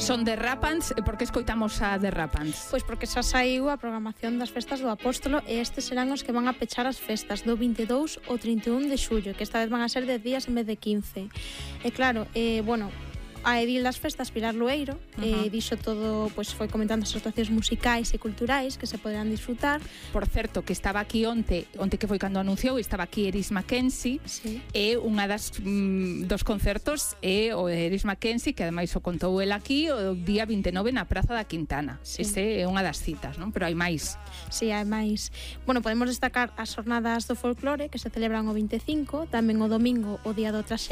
Son The Rapans, por que escoitamos a The Rapans? Pois porque xa saiu a programación das festas do Apóstolo e estes serán os que van a pechar as festas do 22 ao 31 de xullo, que esta vez van a ser 10 días en vez de 15. E claro, bueno, a edil das festas, Pilar Lueiro, dixo todo, pois foi comentando as actuacións musicais e culturais que se poderán disfrutar. Por certo, que estaba aquí onte que foi cando anunciou, estaba aquí Eris Mackenzie, sí. E unha dos concertos é o Eris Mackenzie, que ademais o contou el aquí o día 29 na Praza da Quintana. Sí. Ese é unha das citas, non? Pero hai máis. Sí, hai máis. Bueno, podemos destacar as jornadas do folclore que se celebran o 25, tamén o domingo o día do traxe